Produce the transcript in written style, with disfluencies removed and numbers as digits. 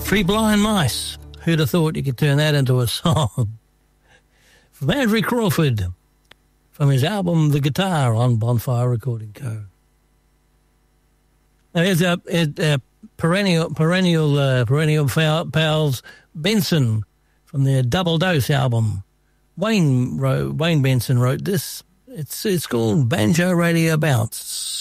Three Blind Mice. Who'd have thought you could turn that into a song? From Andrew Crawford, from his album The Guitar on Bonfire Recording Co. Now here's a perennial pals, Benson, from their Double Dose album. Wayne Benson wrote this. It's called Banjo Radio Bounce.